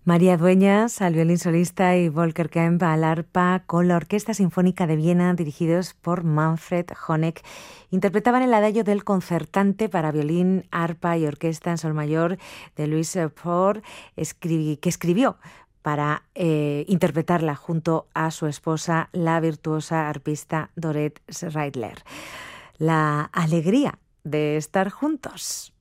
María Dueñas al violín solista y Volker Kemp al arpa con la Orquesta Sinfónica de Viena, dirigidos por Manfred Honeck. Interpretaban el adagio del concertante para violín, arpa y orquesta en sol mayor de Louis Paul, que escribió para interpretarla junto a su esposa, la virtuosa arpista Dorette Schreidler. La alegría de estar juntos.